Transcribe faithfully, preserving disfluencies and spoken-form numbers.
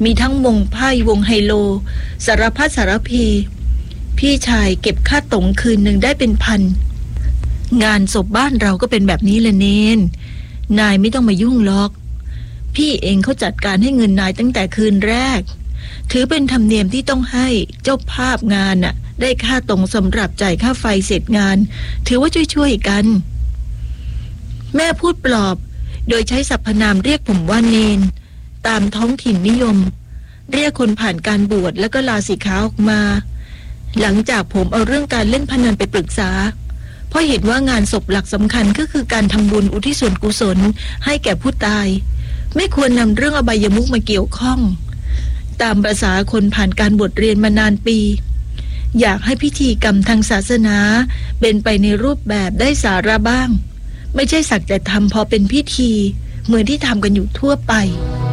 มีทั้งวงไพ่วงไฮโลสารพัดสารพีพี่ชายเก็บค่าต๋งคืนหนึ่งได้เป็นพันงานศพบ้านเราก็เป็นแบบนี้แหละเนนนายไม่ต้องมายุ่งหรอกพี่เองเขาจัดการให้เงินนายตั้งแต่คืนแรกถือเป็นธรรมเนียมที่ต้องให้เจ้าภาพงานน่ะได้ค่าตรงสำหรับจ่ายค่าไฟเสร็จงานถือว่าช่วยๆกันแม่พูดปลอบโดยใช้สรรพนามเรียกผมว่าเนนตามท้องถิ่นนิยมเรียกคนผ่านการบวชแล้วก็ลาสิกขาออกมาหลังจากผมเอาเรื่องการเล่นพนันไปปรึกษาเพราะเห็นว่างานศพหลักสำคัญก็คือการทำบุญอุทิศส่วนกุศลให้แก่ผู้ตายไม่ควรนำเรื่องอบายมุขมาเกี่ยวข้องตามประสาคนผ่านการบวชเรียนมานานปีอยากให้พิธีกรรมทางศาสนาเป็นไปในรูปแบบได้สาระบ้างไม่ใช่สักแต่ทำพอเป็นพิธีเหมือนที่ทำกันอยู่ทั่วไป